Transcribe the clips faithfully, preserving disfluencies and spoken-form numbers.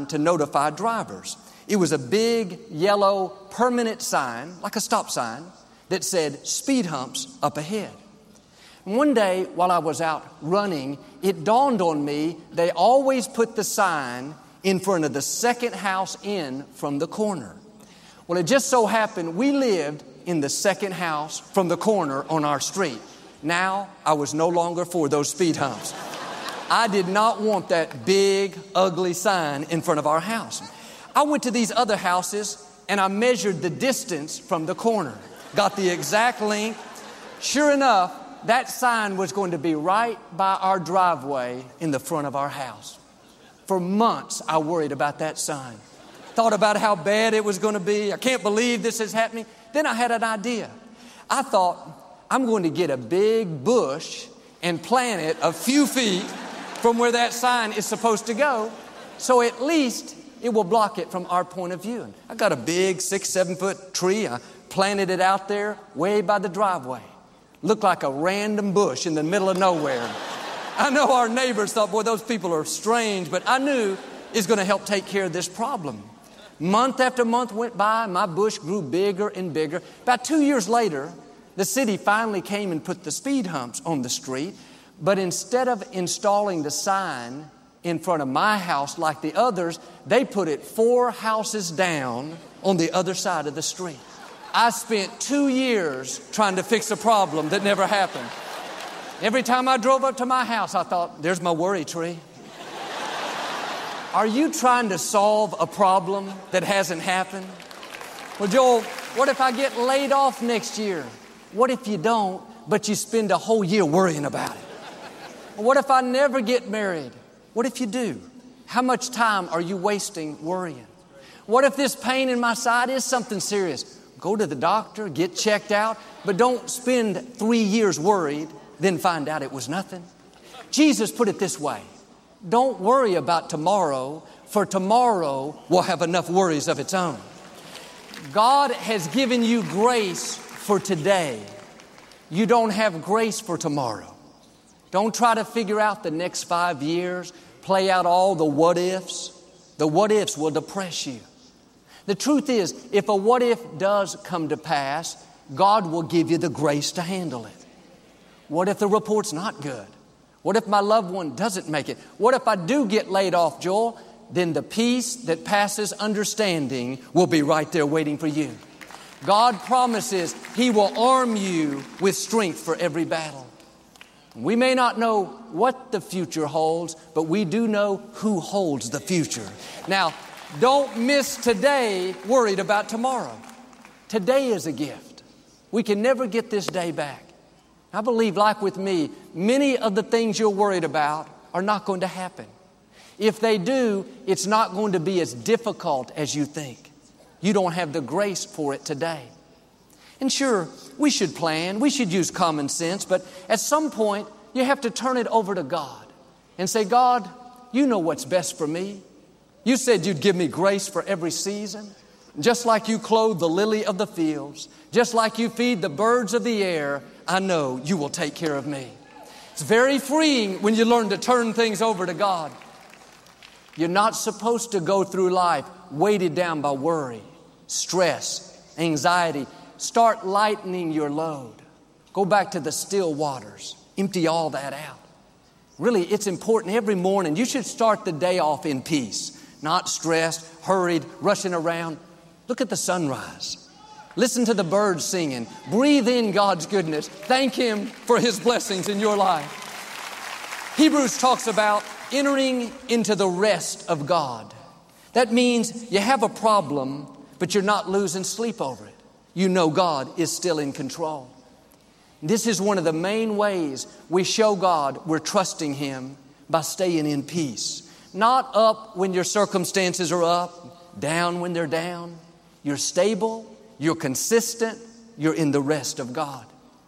sign to notify drivers. It was a big yellow permanent sign, like a stop sign, that said speed humps up ahead. And one day while I was out running, it dawned on me they always put the sign in front of the second house in from the corner. Well, it just so happened we lived in the second house from the corner on our street. Now I was no longer for those speed humps. I did not want that big, ugly sign in front of our house. I went to these other houses and I measured the distance from the corner, got the exact length. Sure enough, that sign was going to be right by our driveway in the front of our house. For months, I worried about that sign. Thought about how bad it was going to be. I can't believe this is happening. Then I had an idea. I thought, I'm going to get a big bush and plant it a few feet from where that sign is supposed to go, so at least it will block it from our point of view. And I got a big six, seven foot tree. I planted it out there way by the driveway. Looked like a random bush in the middle of nowhere. I know our neighbors thought, boy, those people are strange, but I knew it's going to help take care of this problem. Month after month went by, my bush grew bigger and bigger. About two years later, the city finally came and put the speed humps on the street, but instead of installing the sign in front of my house like the others, they put it four houses down on the other side of the street. I spent two years trying to fix a problem that never happened. Every time I drove up to my house, I thought, there's my worry tree. Are you trying to solve a problem that hasn't happened? Well, Joel, what if I get laid off next year? What if you don't, but you spend a whole year worrying about it? What if I never get married? What if you do? How much time are you wasting worrying? What if this pain in my side is something serious? Go to the doctor, get checked out, but don't spend three years worried, then find out it was nothing. Jesus put it this way: don't worry about tomorrow, for tomorrow will have enough worries of its own. God has given you grace for today. You don't have grace for tomorrow. Don't try to figure out the next five years, play out all the what ifs. The what ifs will depress you. The truth is, if a what if does come to pass, God will give you the grace to handle it. What if the report's not good? What if my loved one doesn't make it? What if I do get laid off, Joel? Then the peace that passes understanding will be right there waiting for you. God promises He will arm you with strength for every battle. We may not know what the future holds, but we do know who holds the future. Now, don't miss today worried about tomorrow. Today is a gift. We can never get this day back. I believe, like with me, many of the things you're worried about are not going to happen. If they do, it's not going to be as difficult as you think. You don't have the grace for it today. And sure, we should plan, we should use common sense, but at some point, you have to turn it over to God and say, God, you know what's best for me. You said you'd give me grace for every season. Just like you clothe the lily of the fields, just like you feed the birds of the air, I know you will take care of me. It's very freeing when you learn to turn things over to God. You're not supposed to go through life weighted down by worry, stress, anxiety. Start lightening your load. Go back to the still waters. Empty all that out. Really, it's important every morning. You should start the day off in peace, not stressed, hurried, rushing around. Look at the sunrise. Listen to the birds singing. Breathe in God's goodness. Thank Him for His blessings in your life. Hebrews talks about entering into the rest of God. That means you have a problem, but you're not losing sleep over it. You know God is still in control. This is one of the main ways we show God we're trusting Him, by staying in peace. Not up when your circumstances are up, down when they're down. You're stable, you're consistent, you're in the rest of God.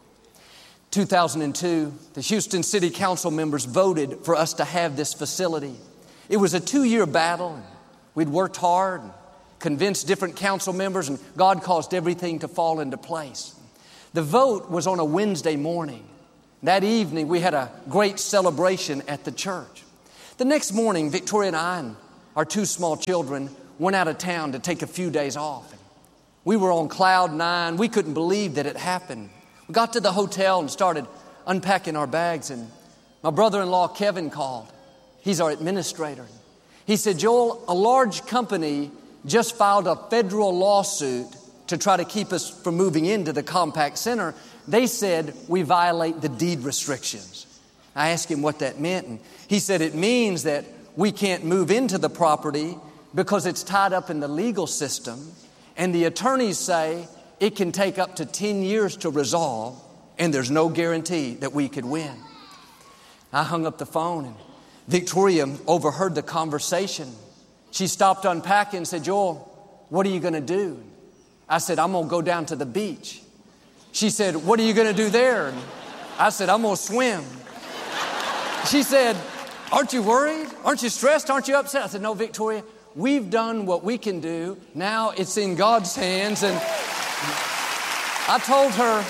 two thousand two, the Houston City Council members voted for us to have this facility. It was a two-year battle. We'd worked hard, and convinced different council members, and God caused everything to fall into place. The vote was on a Wednesday morning. That evening, we had a great celebration at the church. The next morning, Victoria and I and our two small children went out of town to take a few days off. We were on cloud nine. We couldn't believe that it happened. We got to the hotel and started unpacking our bags, and my brother-in-law, Kevin, called. He's our administrator. He said, Joel, a large company just filed a federal lawsuit to try to keep us from moving into the Compaq Center. They said we violate the deed restrictions. I asked him what that meant, and he said it means that we can't move into the property because it's tied up in the legal system, and the attorneys say it can take up to ten years to resolve, and there's no guarantee that we could win. I hung up the phone, and Victoria overheard the conversation. She stopped unpacking and said, Joel, what are you going to do? I said, I'm going to go down to the beach. She said, what are you going to do there? And I said, I'm going to swim. She said, aren't you worried? Aren't you stressed? Aren't you upset? I said, no, Victoria, we've done what we can do. Now it's in God's hands. And I told her,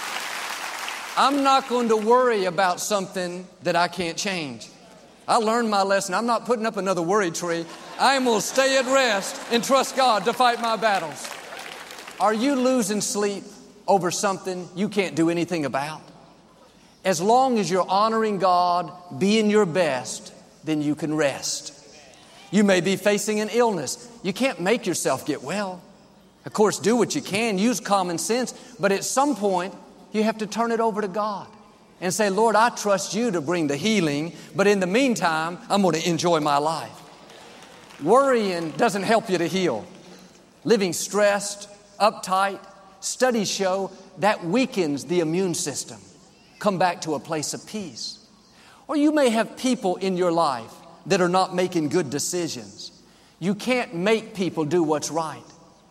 I'm not going to worry about something that I can't change. I learned my lesson. I'm not putting up another worry tree. I am going to stay at rest and trust God to fight my battles. Are you losing sleep over something you can't do anything about? As long as you're honoring God, being your best, then you can rest. You may be facing an illness. You can't make yourself get well. Of course, do what you can. Use common sense. But at some point, you have to turn it over to God and say, Lord, I trust you to bring the healing, but in the meantime, I'm going to enjoy my life. Worrying doesn't help you to heal. Living stressed, uptight, studies show that weakens the immune system. Come back to a place of peace. Or you may have people in your life that are not making good decisions. You can't make people do what's right.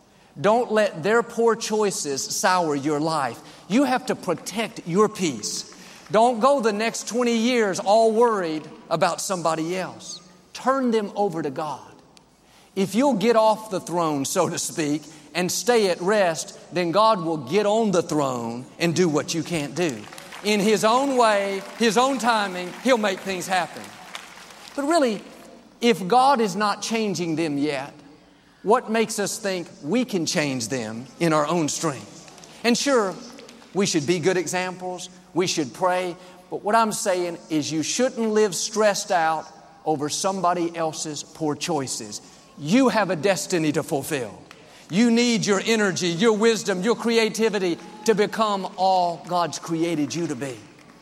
Don't let their poor choices sour your life. You have to protect your peace. Don't go the next twenty years all worried about somebody else. Turn them over to God. If you'll get off the throne, so to speak, and stay at rest, then God will get on the throne and do what you can't do. In His own way, His own timing, He'll make things happen. But really, if God is not changing them yet, what makes us think we can change them in our own strength? And sure, we should be good examples. We should pray. But what I'm saying is you shouldn't live stressed out over somebody else's poor choices. You have a destiny to fulfill. You need your energy, your wisdom, your creativity to become all God's created you to be.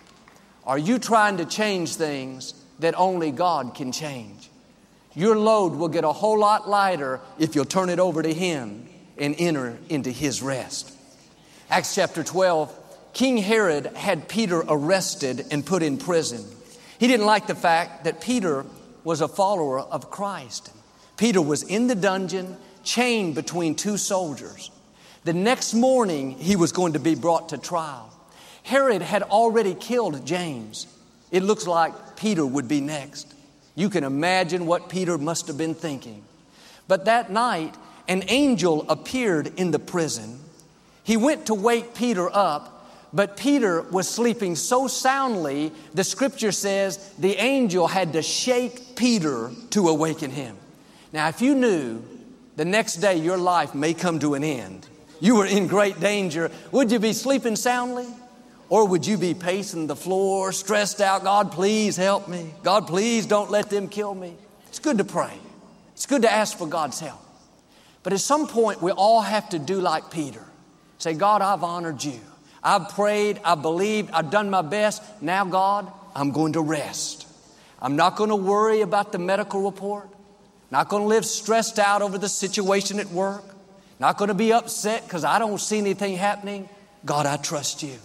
Are you trying to change things that only God can change? Your load will get a whole lot lighter if you'll turn it over to Him and enter into His rest. Acts chapter twelve, King Herod had Peter arrested and put in prison. He didn't like the fact that Peter was a follower of Christ. Peter was in the dungeon, chained between two soldiers. The next morning, he was going to be brought to trial. Herod had already killed James. It looks like Peter would be next. You can imagine what Peter must have been thinking. But that night, an angel appeared in the prison. He went to wake Peter up, but Peter was sleeping so soundly, the scripture says the angel had to shake Peter to awaken him. Now, if you knew the next day your life may come to an end, you were in great danger, would you be sleeping soundly? Or would you be pacing the floor, stressed out, God, please help me. God, please don't let them kill me. It's good to pray. It's good to ask for God's help. But at some point, we all have to do like Peter. Say, God, I've honored you. I've prayed, I've believed, I've done my best. Now, God, I'm going to rest. I'm not going to worry about the medical report. Not going to live stressed out over the situation at work. Not going to be upset because I don't see anything happening. God, I trust you.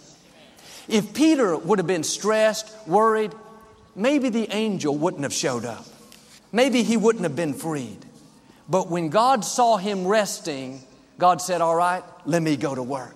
If Peter would have been stressed, worried, maybe the angel wouldn't have showed up. Maybe he wouldn't have been freed. But when God saw him resting, God said, all right, let me go to work.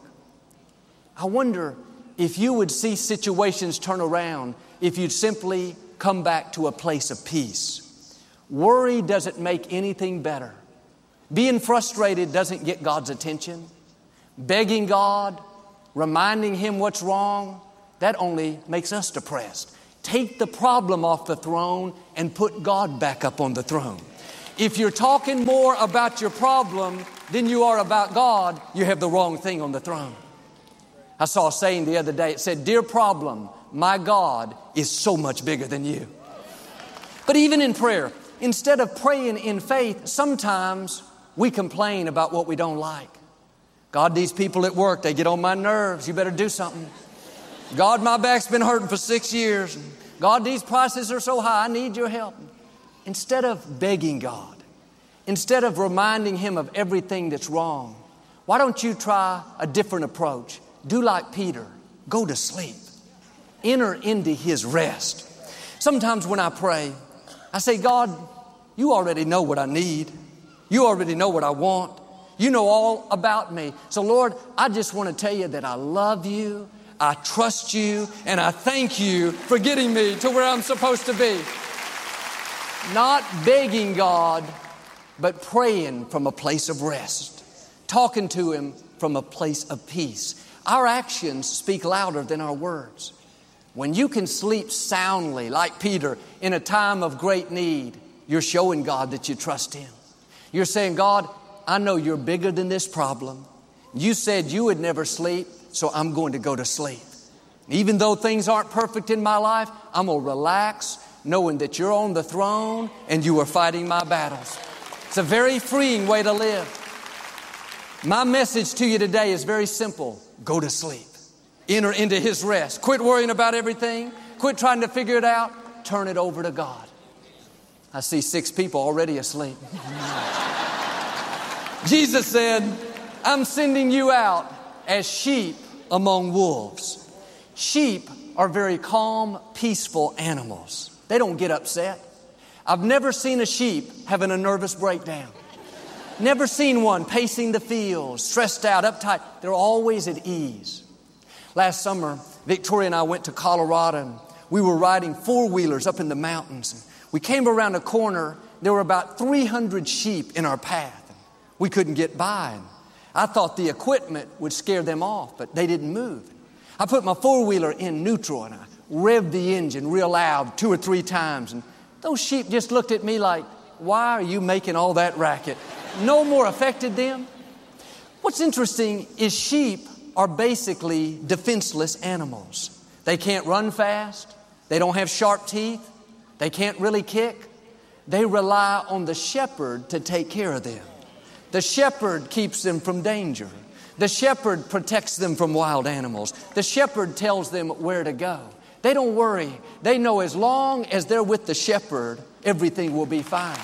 I wonder if you would see situations turn around if you'd simply come back to a place of peace. Worry doesn't make anything better. Being frustrated doesn't get God's attention. Begging God, reminding Him what's wrong, that only makes us depressed. Take the problem off the throne and put God back up on the throne. If you're talking more about your problem than you are about God, you have the wrong thing on the throne. I saw a saying the other day. It said, "Dear problem, my God is so much bigger than you." But even in prayer, instead of praying in faith, sometimes we complain about what we don't like. God, these people at work, they get on my nerves. You better do something. God, my back's been hurting for six years. God, these prices are so high. I need your help. Instead of begging God, instead of reminding Him of everything that's wrong, why don't you try a different approach? Do like Peter. Go to sleep. Enter into His rest. Sometimes when I pray, I say, God, you already know what I need. You already know what I want. You know all about me. So Lord, I just want to tell you that I love you, I trust you, and I thank you for getting me to where I'm supposed to be. Not begging God, but praying from a place of rest. Talking to Him from a place of peace. Our actions speak louder than our words. When you can sleep soundly, like Peter, in a time of great need, you're showing God that you trust Him. You're saying, God, I know you're bigger than this problem. You said you would never sleep, so I'm going to go to sleep. Even though things aren't perfect in my life, I'm going to relax, knowing that you're on the throne and you are fighting my battles. It's a very freeing way to live. My message to you today is very simple. Go to sleep. Enter into His rest. Quit worrying about everything. Quit trying to figure it out. Turn it over to God. I see six people already asleep. Jesus said, I'm sending you out as sheep among wolves. Sheep are very calm, peaceful animals. They don't get upset. I've never seen a sheep having a nervous breakdown. Never seen one pacing the fields, stressed out, uptight. They're always at ease. Last summer, Victoria and I went to Colorado, and we were riding four-wheelers up in the mountains. We came around a corner. There were about three hundred sheep in our path. We couldn't get by. I thought the equipment would scare them off, but they didn't move. I put my four-wheeler in neutral, and I revved the engine real loud two or three times. And those sheep just looked at me like, why are you making all that racket? No more affected them. What's interesting is sheep are basically defenseless animals. They can't run fast. They don't have sharp teeth. They can't really kick. They rely on the shepherd to take care of them. The shepherd keeps them from danger. The shepherd protects them from wild animals. The shepherd tells them where to go. They don't worry. They know as long as they're with the shepherd, everything will be fine.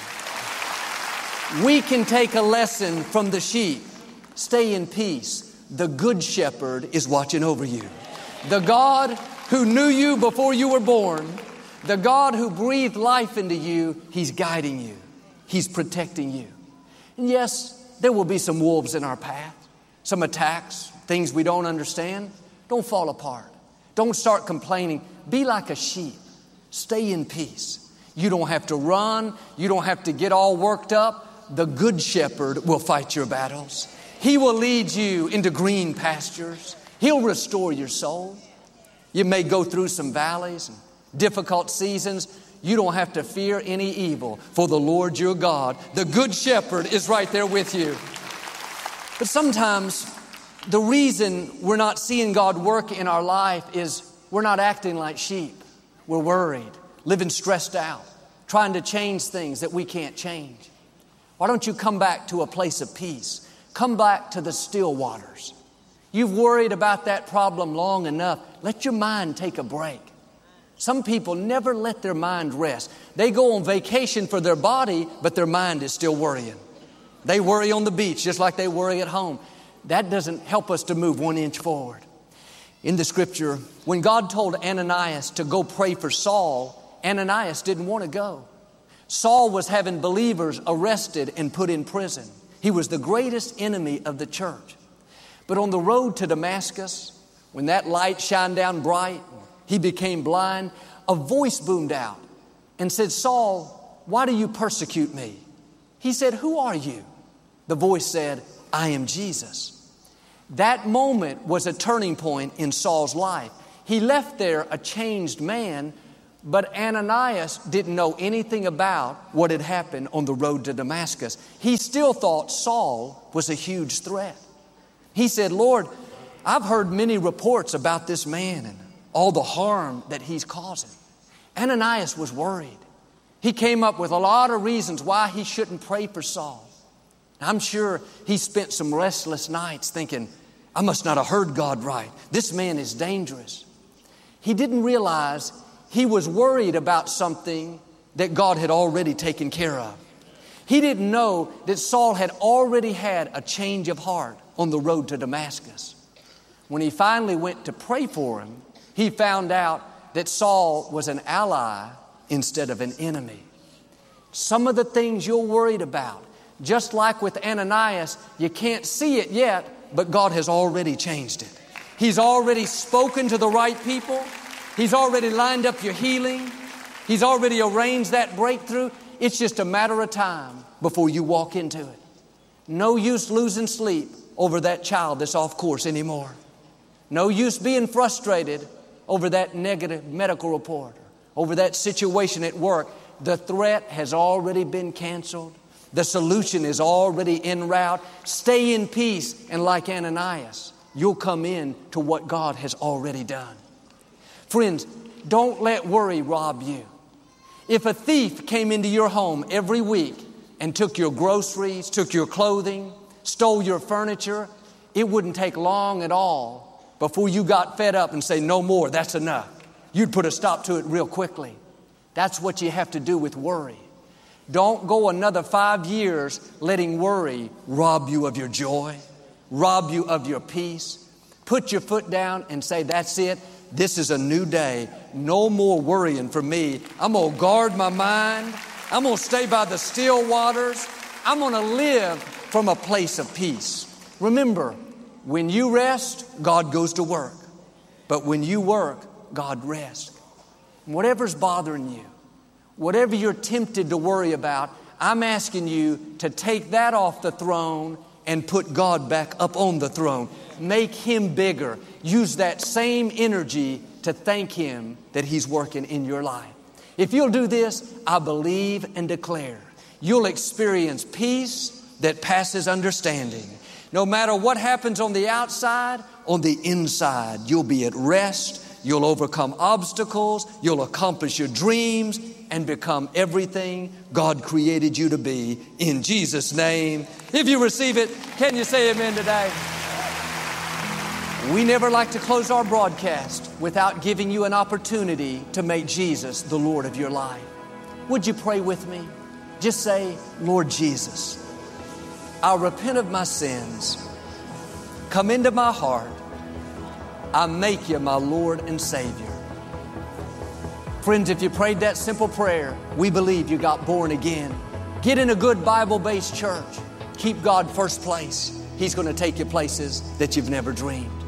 We can take a lesson from the sheep. Stay in peace. The good shepherd is watching over you. The God who knew you before you were born, the God who breathed life into you, He's guiding you. He's protecting you. And yes, there will be some wolves in our path, some attacks, things we don't understand. Don't fall apart. Don't start complaining. Be like a sheep. Stay in peace. You don't have to run. You don't have to get all worked up. The good shepherd will fight your battles. He will lead you into green pastures. He'll restore your soul. You may go through some valleys and difficult seasons. You don't have to fear any evil, for the Lord your God, the good shepherd, is right there with you. But sometimes the reason we're not seeing God work in our life is we're not acting like sheep. We're worried, living stressed out, trying to change things that we can't change. Why don't you come back to a place of peace? Come back to the still waters. You've worried about that problem long enough. Let your mind take a break. Some people never let their mind rest. They go on vacation for their body, but their mind is still worrying. They worry on the beach just like they worry at home. That doesn't help us to move one inch forward. In the scripture, when God told Ananias to go pray for Saul, Ananias didn't want to go. Saul was having believers arrested and put in prison. He was the greatest enemy of the church. But on the road to Damascus, when that light shined down bright, he became blind, a voice boomed out and said, Saul, why do you persecute me? He said, who are you? The voice said, I am Jesus. That moment was a turning point in Saul's life. He left there a changed man, But Ananias didn't know anything about what had happened on the road to Damascus. He still thought Saul was a huge threat. He said, Lord, I've heard many reports about this man and all the harm that he's causing. Ananias was worried. He came up with a lot of reasons why he shouldn't pray for Saul. I'm sure he spent some restless nights thinking, I must not have heard God right. This man is dangerous. He didn't realize he was worried about something that God had already taken care of. He didn't know that Saul had already had a change of heart on the road to Damascus. When he finally went to pray for him, he found out that Saul was an ally instead of an enemy. Some of the things you're worried about, just like with Ananias, you can't see it yet, but God has already changed it. He's already spoken to the right people. He's already lined up your healing. He's already arranged that breakthrough. It's just a matter of time before you walk into it. No use losing sleep over that child that's off course anymore. No use being frustrated over that negative medical report, over that situation at work. The threat has already been canceled. The solution is already en route. Stay in peace, and like Ananias, you'll come in to what God has already done. Friends, don't let worry rob you. If a thief came into your home every week and took your groceries, took your clothing, stole your furniture, it wouldn't take long at all before you got fed up and say, no more, that's enough. You'd put a stop to it real quickly. That's what you have to do with worry. Don't go another five years letting worry rob you of your joy, rob you of your peace. Put your foot down and say, that's it. This is a new day. No more worrying for me. I'm going to guard my mind. I'm going to stay by the still waters. I'm going to live from a place of peace. Remember, when you rest, God goes to work. But when you work, God rests. Whatever's bothering you, whatever you're tempted to worry about, I'm asking you to take that off the throne and put God back up on the throne. Make Him bigger. Use that same energy to thank Him that He's working in your life. If you'll do this, I believe and declare you'll experience peace that passes understanding. No matter what happens on the outside, on the inside, you'll be at rest. You'll overcome obstacles. You'll accomplish your dreams and become everything God created you to be. In Jesus' name. If you receive it, can you say amen today? We never like to close our broadcast without giving you an opportunity to make Jesus the Lord of your life. Would you pray with me? Just say, Lord Jesus, I repent of my sins. Come into my heart. I make you my Lord and Savior. Friends, if you prayed that simple prayer, we believe you got born again. Get in a good Bible-based church. Keep God first place. He's going to take you places that you've never dreamed.